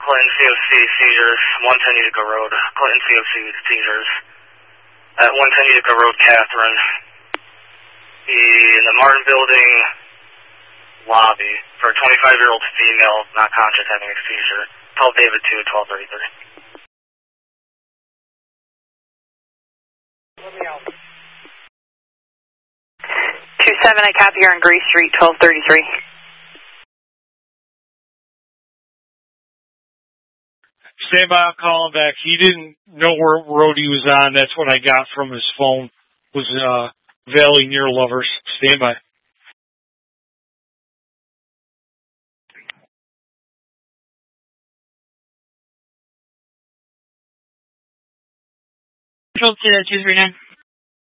Clinton COC seizures, 110 Utica Road. Clinton COC seizures at 110 Utica Road, Catherine. In the Martin Building lobby for a 25-year-old female, not conscious, having a seizure. Call David 2 at 1233. Let me out. 27, I copy here on Gray Street, 1233. Stand by, I'll call him back. He didn't know what road he was on. That's what I got from his phone, was Valley near Lovers. Stand by. Control 239.